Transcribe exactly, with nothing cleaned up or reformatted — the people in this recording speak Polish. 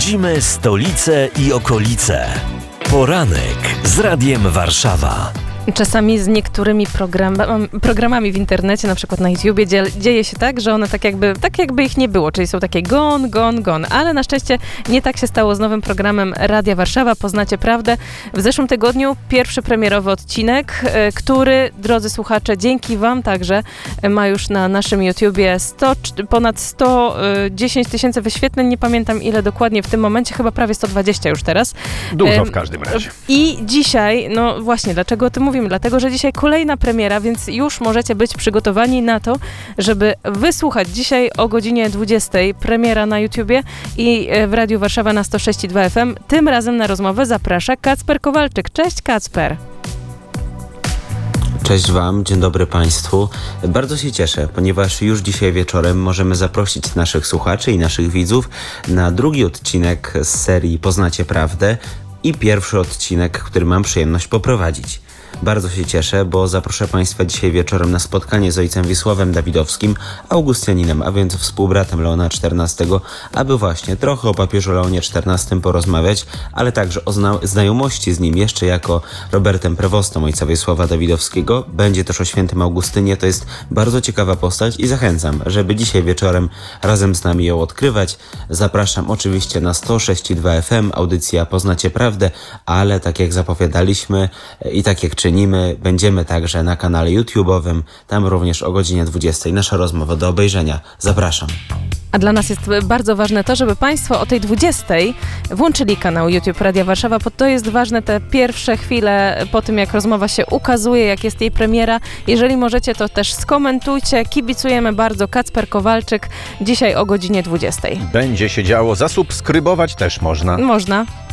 Budzimy stolicę i okolice. Poranek z Radiem Warszawa. Czasami z niektórymi program- programami w internecie, na przykład na YouTubie, dzie- dzieje się tak, że one tak jakby, tak jakby ich nie było, czyli są takie gon, gon, gon. Ale na szczęście nie tak się stało z nowym programem Radia Warszawa. Poznacie prawdę. W zeszłym tygodniu pierwszy premierowy odcinek, y, który, drodzy słuchacze, dzięki wam także y, ma już na naszym YouTubie sto, ponad sto dziesięć tysięcy wyświetleń. Nie pamiętam ile dokładnie w tym momencie, chyba prawie sto dwadzieścia już teraz. Dużo Y, w każdym razie. I dzisiaj, no właśnie, dlaczego o tym mówimy? Dlatego, że dzisiaj kolejna premiera, więc już możecie być przygotowani na to, żeby wysłuchać dzisiaj o godzinie dwudziestej premiera na YouTubie i w Radiu Warszawa na sto sześć i dwa F M. Tym razem na rozmowę zaprasza Kacper Kowalczyk. Cześć, Kacper. Cześć Wam, dzień dobry Państwu. Bardzo się cieszę, ponieważ już dzisiaj wieczorem możemy zaprosić naszych słuchaczy i naszych widzów na drugi odcinek z serii Poznacie Prawdę i pierwszy odcinek, który mam przyjemność poprowadzić. Bardzo się cieszę, bo zaproszę Państwa dzisiaj wieczorem na spotkanie z ojcem Wiesławem Dawidowskim, Augustianinem, a więc współbratem Leona czternastego, aby właśnie trochę o papieżu Leonie czternastym porozmawiać, ale także o zna- znajomości z nim jeszcze jako Robertem Prewostą ojca Wiesława Dawidowskiego. Będzie też o świętym Augustynie, to jest bardzo ciekawa postać i zachęcam, żeby dzisiaj wieczorem razem z nami ją odkrywać. Zapraszam oczywiście na sto sześć i dwa F M, audycja Poznacie Prawdę, ale tak jak zapowiadaliśmy i tak jak czynimy, będziemy także na kanale YouTube'owym, tam również o godzinie dwudziestej nasza rozmowa do obejrzenia. Zapraszam. A dla nas jest bardzo ważne to, żeby Państwo o tej dwudziestej włączyli kanał YouTube Radia Warszawa, bo to jest ważne te pierwsze chwile po tym, jak rozmowa się ukazuje, jak jest jej premiera. Jeżeli możecie, to też skomentujcie. Kibicujemy bardzo. Kacper Kowalczyk dzisiaj o godzinie dwudziestej. Będzie się działo, zasubskrybować też można. Można.